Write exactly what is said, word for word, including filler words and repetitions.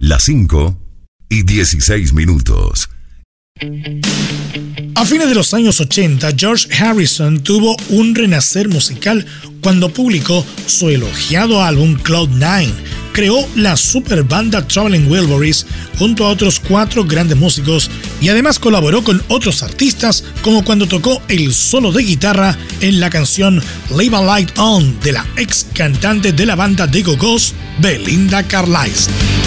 Las cinco y dieciséis minutos. A fines de los años ochenta, George Harrison tuvo un renacer musical cuando publicó su elogiado álbum Cloud Nine. Creó la super banda Traveling Wilburys junto a otros cuatro grandes músicos y además colaboró con otros artistas, como cuando tocó el solo de guitarra en la canción Leave a Light On de la ex cantante de la banda The Go-Go's, Belinda Carlisle.